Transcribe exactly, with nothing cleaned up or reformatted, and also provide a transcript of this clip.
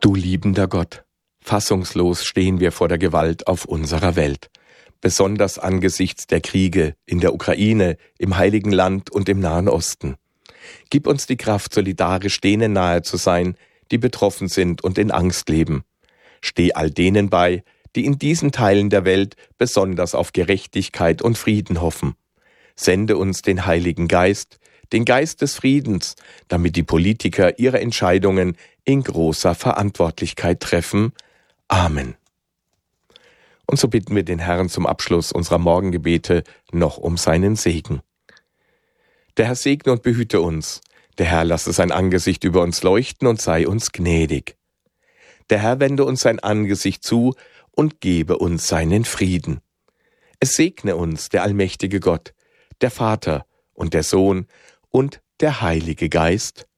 Du liebender Gott, fassungslos stehen wir vor der Gewalt auf unserer Welt, besonders angesichts der Kriege in der Ukraine, im Heiligen Land und im Nahen Osten. Gib uns die Kraft, solidarisch denen nahe zu sein, die betroffen sind und in Angst leben. Steh all denen bei, die in diesen Teilen der Welt besonders auf Gerechtigkeit und Frieden hoffen. Sende uns den Heiligen Geist, den Geist des Friedens, damit die Politiker ihre Entscheidungen in großer Verantwortlichkeit treffen. Amen. Und so bitten wir den Herrn zum Abschluss unserer Morgengebete noch um seinen Segen. Der Herr segne und behüte uns. Der Herr lasse sein Angesicht über uns leuchten und sei uns gnädig. Der Herr wende uns sein Angesicht zu und gebe uns seinen Frieden. Es segne uns der allmächtige Gott, der Vater und der Sohn und der Heilige Geist.